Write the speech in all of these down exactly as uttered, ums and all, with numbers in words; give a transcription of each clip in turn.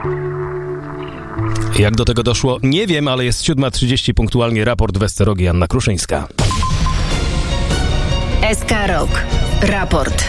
Jak do tego doszło? Nie wiem, ale jest siódma trzydzieści, punktualnie raport w S C Rogi, Anna Kruszyńska. S K Rok. Raport.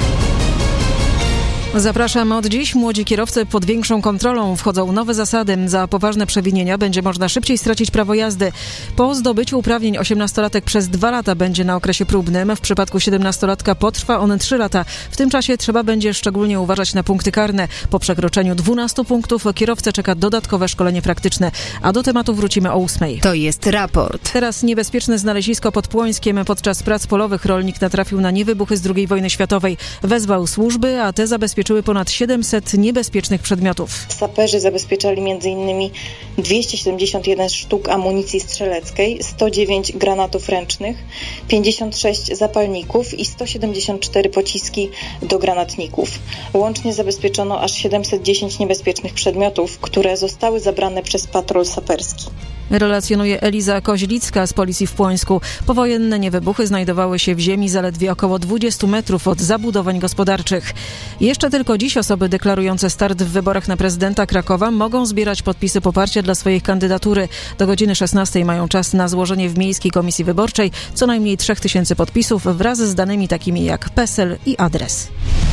Zapraszam od dziś. Młodzi kierowcy pod większą kontrolą. Wchodzą nowe zasady. Za poważne przewinienia będzie można szybciej stracić prawo jazdy. Po zdobyciu uprawnień osiemnastolatek przez dwa lata będzie na okresie próbnym. W przypadku siedemnastolatka potrwa on trzy lata. W tym czasie trzeba będzie szczególnie uważać na punkty karne. Po przekroczeniu dwunastu punktów kierowcę czeka dodatkowe szkolenie praktyczne. A do tematu wrócimy o ósmej. To jest raport. Teraz niebezpieczne znalezisko pod Płońskiem. Podczas prac polowych rolnik natrafił na niewybuchy z drugiej wojny światowej. Wezwał służby, a te zabezpieczyły ponad siedemset niebezpiecznych przedmiotów. Saperzy zabezpieczali między innymi dwieście siedemdziesiąt jeden sztuk amunicji strzeleckiej, sto dziewięć granatów ręcznych, pięćdziesiąt sześć zapalników i sto siedemdziesiąt cztery pociski do granatników. Łącznie zabezpieczono aż siedemset dziesięć niebezpiecznych przedmiotów, które zostały zabrane przez patrol saperski. Relacjonuje Eliza Koźlicka z policji w Płońsku. Powojenne niewybuchy znajdowały się w ziemi zaledwie około dwudziestu metrów od zabudowań gospodarczych. Jeszcze tylko dziś osoby deklarujące start w wyborach na prezydenta Krakowa mogą zbierać podpisy poparcia dla swojej kandydatury. Do godziny szesnastej mają czas na złożenie w Miejskiej Komisji Wyborczej co najmniej trzech tysięcy podpisów wraz z danymi takimi jak PESEL i adres.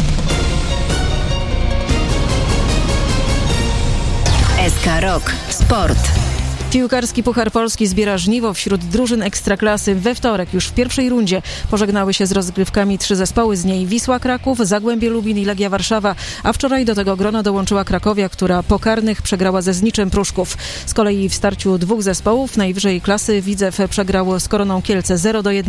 S K Rok. Sport. Piłkarski Puchar Polski zbiera żniwo wśród drużyn Ekstraklasy. We wtorek już w pierwszej rundzie pożegnały się z rozgrywkami trzy zespoły, z niej Wisła Kraków, Zagłębie Lubin i Legia Warszawa, a wczoraj do tego grona dołączyła Krakowia, która po karnych przegrała ze Zniczem Pruszków. Z kolei w starciu dwóch zespołów najwyżej klasy Widzew przegrał z Koroną Kielce zero do jednego.